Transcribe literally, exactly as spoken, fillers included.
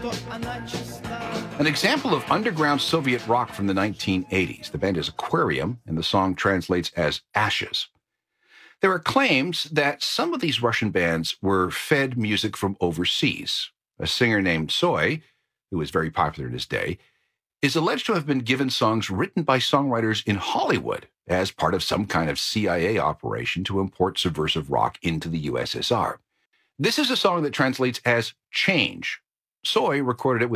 An example of underground Soviet rock from the nineteen eighties. The band is Aquarium, and the song translates as Ashes. There are claims that some of these Russian bands were fed music from overseas. A singer named Tsoi, who was very popular in his day, is alleged to have been given songs written by songwriters in Hollywood as part of some kind of C I A operation to import subversive rock into the U S S R. This is a song that translates as Change. Tsoi recorded it with